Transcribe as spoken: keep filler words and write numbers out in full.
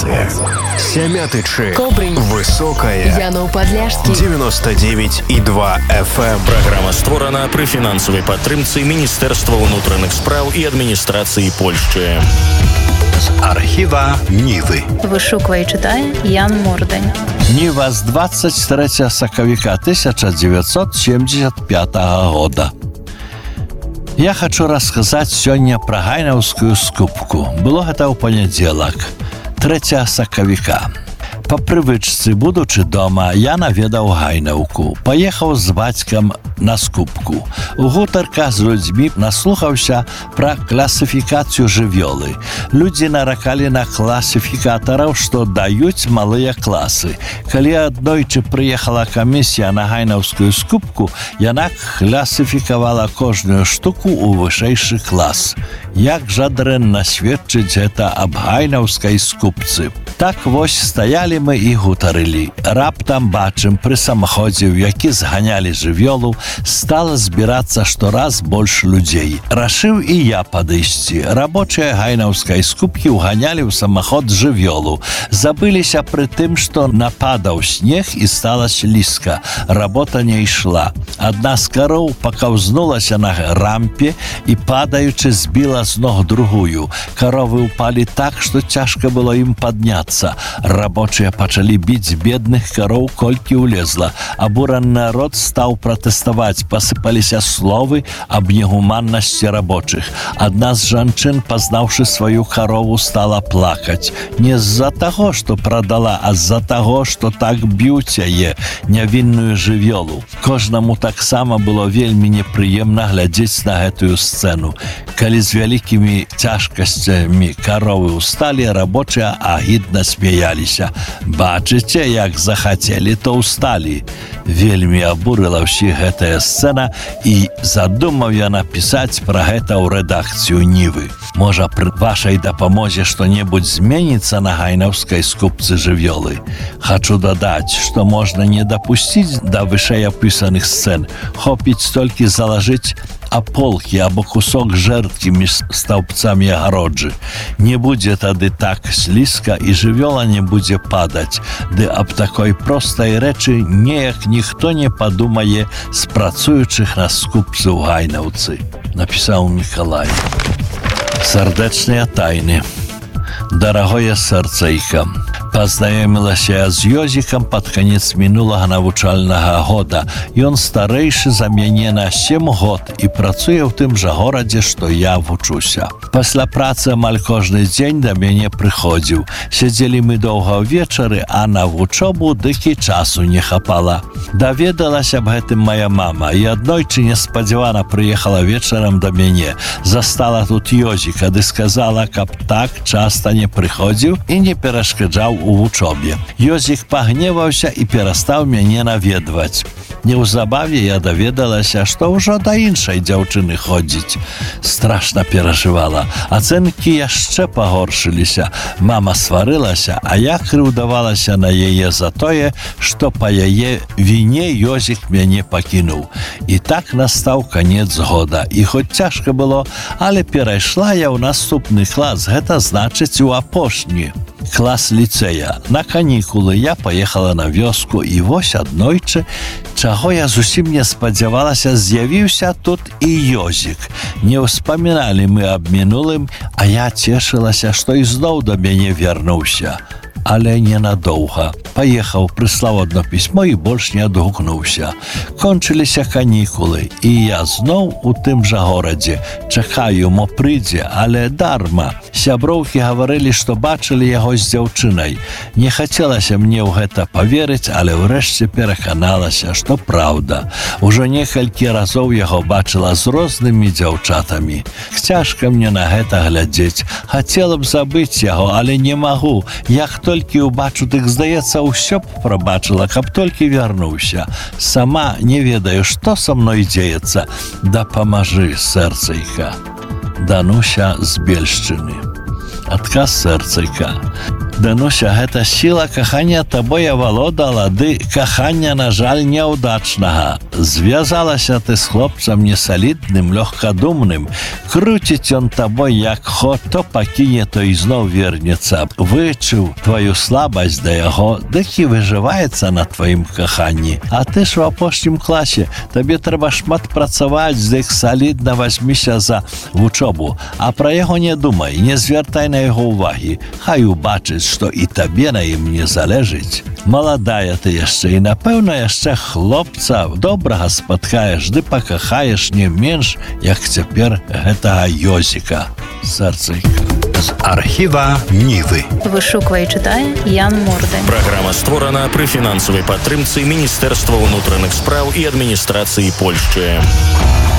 станция. Сямятычы. Кобрынь. Высокая. Яноў-Падляшскі. девяносто девять и два эф эм. Праграма створана пры фінансавай падтрымцы Міністэрства ўнутраных спраў і адміністрацыі Польшчы. З архіва Нівы. Вышуквае і чытае Ян Мордань. Ніва з двадцать третьего сакавіка тысяча девятьсот семьдесят пятого года. Я хочу расказаць сёння пра гайнаўскую скупку. Было гэта ў панядзелак, трэцяга сакавіка. Па прывычцы, будучы дома, я наведаў гайнаўку. Паехаў з бацькам на скупку. У гутарках з людзьмі наслухаўся пра класіфікацыю жывёлы. Людзі наракалі на класіфікатараў, што даюць малыя класы. Калі аднойчы прыехала камісія на гайнаўскую скупку, яна класіфікавала кожную штуку ў вышэйшы клас. Як жа дрэнна сведчыць гэта аб гайнаўскай скупцы. Так вось стаялі мы і гутарылі. Раптам бачым, пры самаходзе, у які зганялі жывёлу, стала збірацца штораз больш людзей. Рашыў і я падысці. Рабочыя гайнаўскай скупкі ўганялі ў самаход жывёлу. Забыліся пры тым, што нападаў снег і стала слізка. Работа не ішла. Адна з кароў пакаўзнулася на рампе і, падаючы, збіла з ног другую. Каровы ўпалі так, што цяжка было ім падняцца. Рабочыя пачалі біць бедных кароў, колькі ўлезла. Абураны народ стаў пратэставаць, пасыпаліся словы аб негуманнасці рабочых. Адна з жанчын, пазнаўшы сваю карову, стала плакаць. Не з-за таго, што прадала, а з-за таго, што так біўць яе, нявінную жывёлу. Кожнаму таксама было вельмі непрыемна глядзець на гэтую сцэну. Калі з вялікімі цяжкасцямі каровы ўсталі, рабочыя агідна смяяліся. Бачыце, як захацелі, то ўсталі. Вельмі абурыла ўсіх гэтая сцэна, і задумаў я напісаць пра гэта ў рэдакцыю Нівы. Можа, пры вашай дапамозе што-небудзь зменіцца на гайнаўскай скупцы жывёлы. Хачу дадаць, што можна не дапусціць да вышэйапісаных сцэн. Хопіць толькі залажыць аполкі або кусок жэрдкі між стаўбцамі агароджы. Не будзе тады так слізка, і жывёла не будзе падаць. Ды аб такой простай рэчы неяк ніхто не падумае з працуючых на скупцы ў гайнаўцы. Напісаў Мікалай. Сардэчныя тайны. Дарагое сэрцайка. Пазнаёмілася я з Ёзікам пад канец мінулага навучальнага года. Ён старэйшы за мяне на сем год і працуе ў тым жа горадзе, што я вучуся. Пасля працы амаль кожны дзень да мяне прыходзіў. Сядзелі мы доўга ўвечары, а на вучобу дык і часу не хапала. Даведалася аб гэтым мая мама, і аднойчы неспадзявана прыехала вечарам да мяне. Застала тут Ёзіка, ды сказала, каб так часта не прыходзіў і не перашкаджаў у вучобе. Ёзік пагневаўся і перастаў мяне наведваць. Неўзабаве я даведалася, што ўжо да іншай дзяўчыны ходзіць. Страшна перажывала. Ацэнкі яшчэ пагоршыліся. Мама сварылася, а я крыўдавалася на яе за тое, што па яе віне Ёзік мяне пакінуў. І так настаў канец года. І хоць цяжка было, але перайшла я ў наступны клас, гэта значыць у апошні. Клас ліцэя. На канікулы я паехала на вёску, і вось аднойчы, чаго я зусім не спадзявалася, з'явіўся тут і Ёзік. Не ўспаміналі мы аб мінулым, а я цешылася, што ізноў да мяне вярнуўся. Але ненадоўга. Паехаў, прыслаў адно пісьмо і больш не адгукнуўся. Кончыліся канікулы, і я зноў у тым жа горадзе. Чакаю, мо прыйдзе, але дарма. Сяброўкі гаварылі, што бачылі яго з дзяўчынай. Не хацелася мне ў гэта паверыць, але ўрэшце пераканалася, што праўда. Ужо некалькі разоў яго бачыла з рознымі дзяўчатамі. Цяжка мне на гэта глядзець. Хацела б забыць яго, але не магу. Як толькі ўбачу, дык, здаецца, ўсё б прабачыла, каб толькі вярнуўся. Сама не ведаю, што са мной дзеецца. Дапамажы, сэрцайка. Дануся з Бельшчыны. Адказ сэрцайка. Дануся, гэта сіла кахання табой авалодала, ды кахання, на жаль, няўдачнага. Звязалася ты з хлопцам несалідным, лёгкадумным. Круціць ён табой як ход, то пакіне, то ізноў вернецца. Вычуў твою слабасць да яго, дык і выжываецца на тваім каханні. А ты ж у апошнім класе, табе трэба шмат працаваць, дык салідна вазьміся за вучобу. А пра яго не думай, не звяртай на яго ўвагі. Хай убачыць, што і табе на ім не залежыць. Маладая ты яшчэ і, напэўна, яшчэ хлопца добрага спаткаеш, ды пакахаеш не менш, як цяпер гэтага Ёзіка. Сэрцайка. З архіва Нівы. Вышуквае і чытае Ян Мордань. Праграма створана пры фінансавай падтрымцы Міністэрства ўнутраных спраў і адміністрацыі Польшчы.